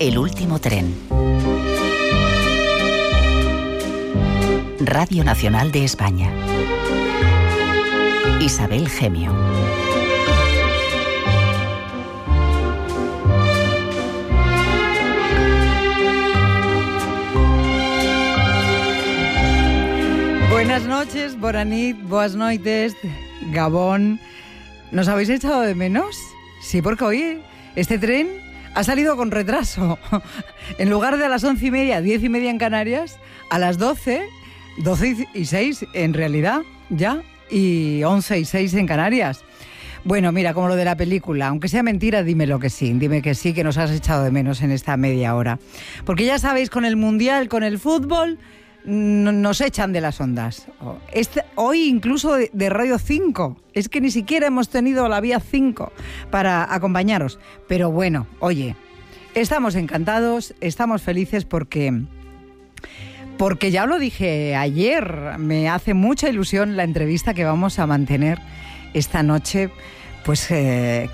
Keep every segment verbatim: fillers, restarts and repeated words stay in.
El último tren. Radio Nacional de España. Isabel Gemio. Buenas noches, Boranit, boas noites, Gabón. ¿Nos habéis echado de menos? Sí, porque hoy este tren ha salido con retraso. En lugar de a las once y media, diez y media en Canarias, a las doce, doce y seis en realidad, ya, y once y seis en Canarias. Bueno, mira, como lo de la película, aunque sea mentira, dímelo que sí, dime que sí, que nos has echado de menos en esta media hora. Porque ya sabéis, con el Mundial, con el fútbol, nos echan de las ondas. Este, hoy incluso de, de Radio cinco. Es que ni siquiera hemos tenido la vía cinco para acompañaros. Pero bueno, oye, estamos encantados, estamos felices porque... Porque ya lo dije ayer, me hace mucha ilusión la entrevista que vamos a mantener esta noche, pues... Eh,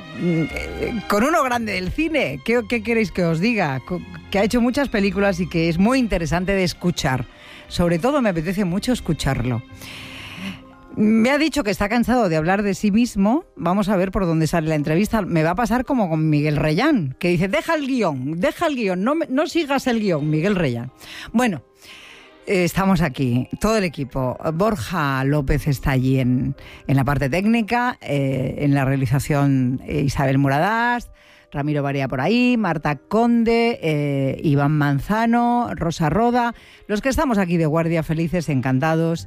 con uno grande del cine. ¿Qué, ¿Qué queréis que os diga? Que ha hecho muchas películas y que es muy interesante de escuchar. Sobre todo me apetece mucho escucharlo. Me ha dicho que está cansado de hablar de sí mismo. Vamos a ver por dónde sale la entrevista. Me va a pasar como con Miguel Reyán, que dice, deja el guión, deja el guión, no, no sigas el guión, Miguel Reyán. Bueno, estamos aquí, todo el equipo. Borja López está allí en, en la parte técnica, eh, en la realización eh, Isabel Muradás, Ramiro Barea por ahí, Marta Conde, eh, Iván Manzano, Rosa Roda, los que estamos aquí de guardia, felices, encantados.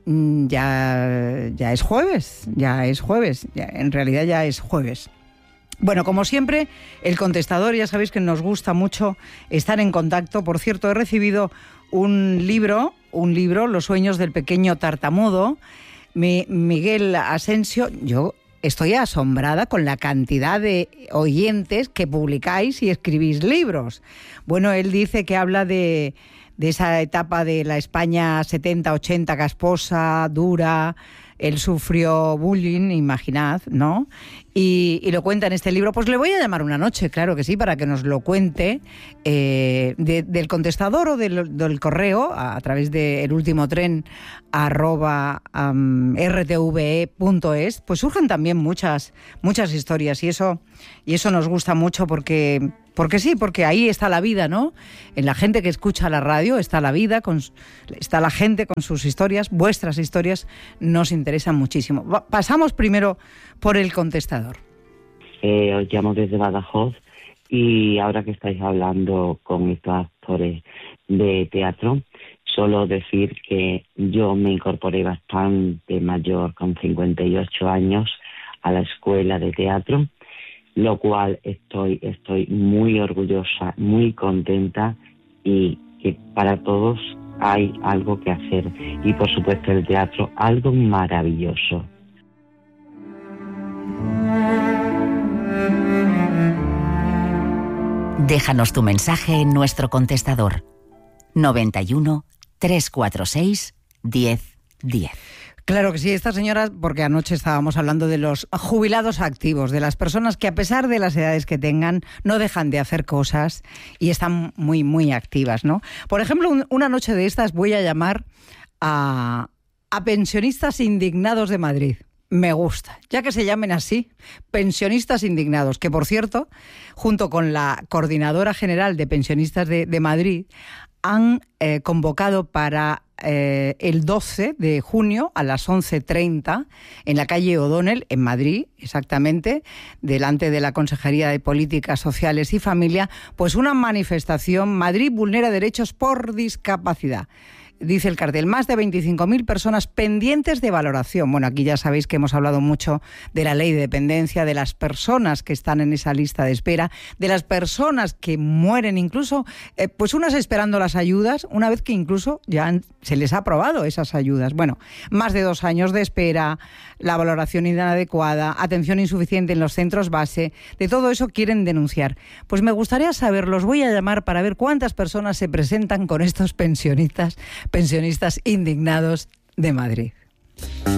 Ya, ya es jueves, ya es jueves, ya, en realidad ya es jueves. Bueno, como siempre, el contestador, ya sabéis que nos gusta mucho estar en contacto. Por cierto, he recibido un libro, un libro, Los sueños del pequeño tartamudo, Mi, Miguel Asensio. Yo estoy asombrada con la cantidad de oyentes que publicáis y escribís libros. Bueno, él dice que habla de... de esa etapa de la España setenta ochenta, casposa, dura. Él sufrió bullying, imaginad, ¿no? Y, y lo cuenta en este libro. Pues le voy a llamar una noche, claro que sí, para que nos lo cuente eh, de, del contestador o del, del correo a, a través de el último tren arroba um, r t v e punto es. Pues surgen también muchas muchas historias y eso y eso nos gusta mucho porque porque sí, porque ahí está la vida, ¿no? En la gente que escucha la radio está la vida, con, está la gente con sus historias, vuestras historias nos interesan muchísimo. Pasamos primero por el contestador. Eh, os llamo desde Badajoz y ahora que estáis hablando con estos actores de teatro, solo decir que yo me incorporé bastante mayor, con cincuenta y ocho años, a la escuela de teatro, lo cual estoy, estoy muy orgullosa, muy contenta y que para todos hay algo que hacer y por supuesto el teatro, algo maravilloso. Déjanos tu mensaje en nuestro contestador noventa y uno, trescientos cuarenta y seis, diez diez. Claro que sí, esta señora, porque anoche estábamos hablando de los jubilados activos, de las personas que a pesar de las edades que tengan, no dejan de hacer cosas y están muy, muy activas, ¿no? Por ejemplo, un, una noche de estas voy a llamar a, a pensionistas indignados de Madrid. Me gusta, ya que se llamen así, pensionistas indignados, que por cierto, junto con la Coordinadora General de Pensionistas de, de Madrid, han eh, convocado para eh, el doce de junio a las once treinta en la calle O'Donnell, en Madrid, exactamente, delante de la Consejería de Políticas Sociales y Familia, pues una manifestación, Madrid vulnera derechos por discapacidad. Dice el cartel, más de veinticinco mil personas pendientes de valoración. Bueno, aquí ya sabéis que hemos hablado mucho de la ley de dependencia, de las personas que están en esa lista de espera, de las personas que mueren incluso, eh, pues unas esperando las ayudas, una vez que incluso ya han, se les ha aprobado esas ayudas. Bueno, más de dos años de espera, la valoración inadecuada, atención insuficiente en los centros base, de todo eso quieren denunciar. Pues me gustaría saber, los voy a llamar para ver cuántas personas se presentan con estos pensionistas pensionistas indignados de Madrid.